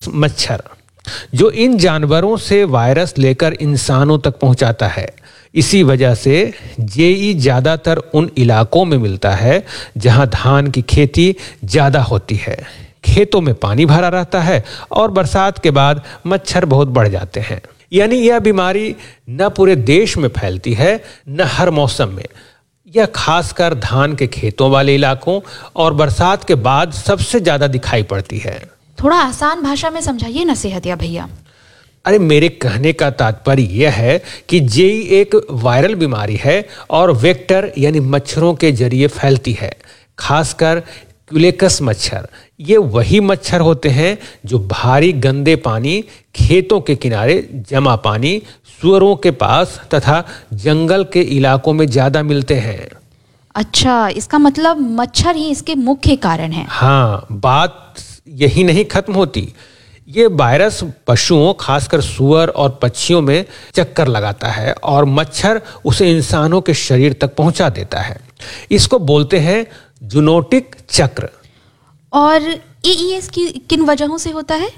मच्छर, जो इन जानवरों से वायरस लेकर इंसानों तक पहुंचाता है। इसी वजह से जेई ज़्यादातर उन इलाकों में मिलता है जहां धान की खेती ज़्यादा होती है। खेतों में पानी भरा रहता है और बरसात के बाद मच्छर बहुत बढ़ जाते हैं। यानी यह बीमारी न पूरे देश में फैलती है न हर मौसम में। यह खासकर धान के खेतों वाले इलाकों और बरसात के बाद सबसे ज़्यादा दिखाई पड़ती है। थोड़ा आसान भाषा में समझाइए ना सेहतिया भैया। अरे मेरे कहने का तात्पर्य यह है कि जेई एक वायरल बीमारी है और वेक्टर यानी मच्छरों के जरिए फैलती है, खासकर क्यूलेक्स मच्छर। ये वही मच्छर होते हैं जो भारी गंदे पानी, खेतों के किनारे जमा पानी, सुअरों के पास तथा जंगल के इलाकों में ज़्यादा मिलते हैं। अच्छा, इसका मतलब मच्छर ही इसके मुख्य कारण है। हाँ, बात यही नहीं खत्म होती। ये वायरस पशुओं, खासकर सुअर और पक्षियों में चक्कर लगाता है और मच्छर उसे इंसानों के शरीर तक पहुंचा देता है। इसको बोलते हैं जूनोटिक चक्र। और एईएस की किन वजहों से होता है?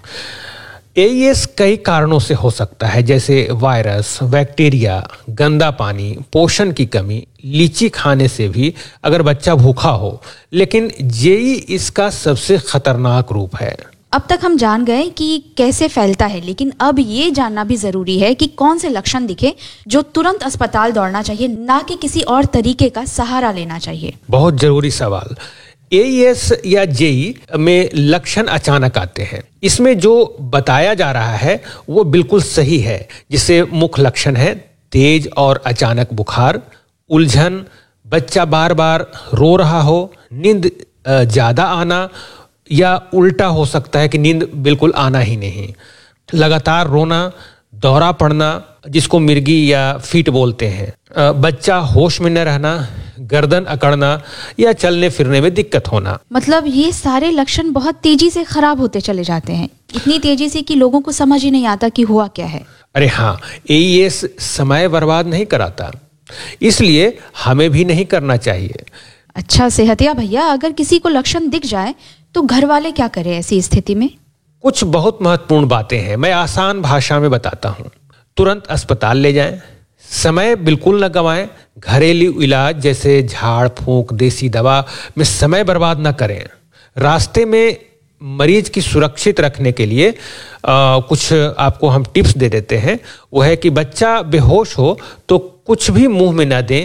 एईएस कई कारणों से हो सकता है, जैसे वायरस, बैक्टीरिया, गंदा पानी, पोषण की कमी, लीची खाने से भी अगर बच्चा भूखा हो। लेकिन जेई इसका सबसे खतरनाक रूप है। अब तक हम जान गए कि कैसे फैलता है, लेकिन अब ये जानना भी जरूरी है कि कौन से लक्षण दिखे जो तुरंत अस्पताल दौड़ना चाहिए, ना कि किसी और तरीके का सहारा लेना चाहिए। बहुत जरूरी सवाल। एईएस या जेई में लक्षण अचानक आते हैं। इसमें जो बताया जा रहा है वो बिल्कुल सही है। जिसे मुख्य लक्षण है तेज और अचानक बुखार, उलझन, बच्चा बार बार रो रहा हो, नींद ज़्यादा आना या उल्टा हो सकता है कि नींद बिल्कुल आना ही नहीं, लगातार रोना, दौरा पड़ना जिसको मिर्गी या फीट बोलते हैं, बच्चा होश में न रहना, गर्दन अकड़ना या चलने फिरने में दिक्कत होना। मतलब ये सारे लक्षण बहुत तेजी से खराब होते चले जाते हैं, इतनी तेजी से कि लोगों को समझ ही नहीं आता कि हुआ क्या है। अरे हाँ, एईएस समय बर्बाद नहीं कराता, इसलिए हमें भी नहीं करना चाहिए। अच्छा सेहतिया भैया, अगर किसी को लक्षण दिख जाए तो घर वाले क्या करें ऐसी स्थिति में? कुछ बहुत महत्वपूर्ण बातें हैं, मैं आसान भाषा में बताता हूँ। तुरंत अस्पताल ले जाएं, समय बिल्कुल न गंवाएं, घरेलू इलाज जैसे झाड़ फूंक, देसी दवा में समय बर्बाद न करें। रास्ते में मरीज की सुरक्षित रखने के लिए कुछ आपको हम टिप्स दे देते हैं। वो है कि बच्चा बेहोश हो तो कुछ भी मुंह में न दें,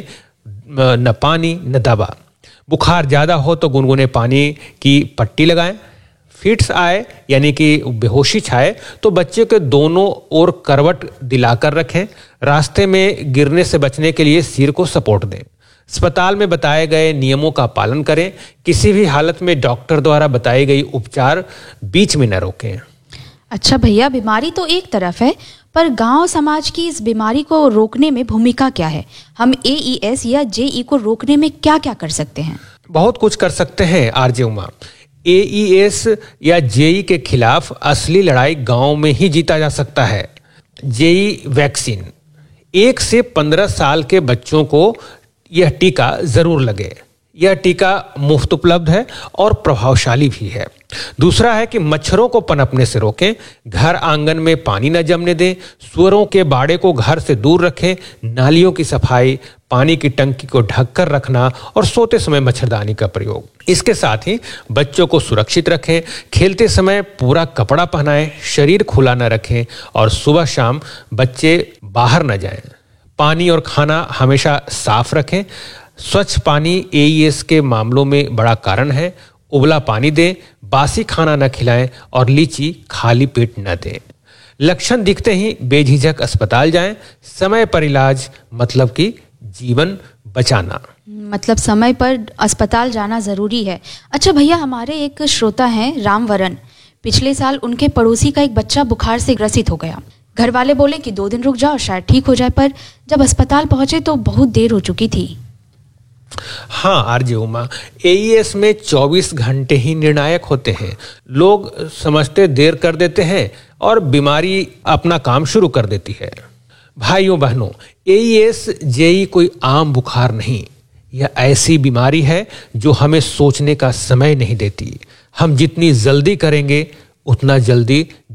न पानी न दवा। बुखार ज़्यादा हो तो गुनगुने पानी की पट्टी लगाएं। फिट्स आए यानी कि बेहोशी छाए तो बच्चे के दोनों ओर करवट दिलाकर रखें। रास्ते में गिरने से बचने के लिए सिर को सपोर्ट दें। अस्पताल में बताए गए नियमों का पालन करें। किसी भी हालत में डॉक्टर द्वारा बताई गई उपचार बीच में न रोकें। अच्छा भैया, बीमारी तो एक तरफ है, पर गांव समाज की इस बीमारी को रोकने में भूमिका क्या है? हम एईएस या जेई को रोकने में क्या क्या कर सकते हैं? बहुत कुछ कर सकते हैं आरजे उमा। एईएस या जेई के खिलाफ असली लड़ाई गांव में ही जीता जा सकता है। जेई वैक्सीन, 1 से 15 साल के बच्चों को यह टीका जरूर लगे। यह टीका मुफ्त उपलब्ध है और प्रभावशाली भी है। दूसरा है कि मच्छरों को पनपने से रोकें, घर आंगन में पानी न जमने दें, सुअरों के बाड़े को घर से दूर रखें, नालियों की सफाई, पानी की टंकी को ढककर रखना और सोते समय मच्छरदानी का प्रयोग। इसके साथ ही बच्चों को सुरक्षित रखें, खेलते समय पूरा कपड़ा पहनाएं, शरीर खुला न रखें और सुबह शाम बच्चे बाहर न जाएं। पानी और खाना हमेशा साफ रखें। स्वच्छ पानी एईएस के मामलों में बड़ा कारण है। उबला पानी दें, बासी खाना न खिलाएं और लीची खाली पेट न दें। लक्षण दिखते ही बेझिझक अस्पताल जाएं। समय पर इलाज मतलब कि जीवन बचाना। मतलब समय पर अस्पताल जाना जरूरी है। अच्छा भैया, हमारे एक श्रोता हैं रामवरण, पिछले साल उनके पड़ोसी का एक बच्चा बुखार से ग्रसित हो गया। घर वाले बोले कि 2 दिन रुक जाओ, शायद ठीक हो जाए, पर जब अस्पताल पहुंचे तो बहुत देर हो चुकी थी। हाँ आरजे उमा, एईएस में 24 घंटे ही निर्णायक होते हैं। लोग समझते देर कर देते हैं और बीमारी अपना काम शुरू कर देती है। भाइयों बहनों, एईएस जेई कोई आम बुखार नहीं, यह ऐसी बीमारी है जो हमें सोचने का समय नहीं देती। हम जितनी जल्दी करेंगे उतना जल्दी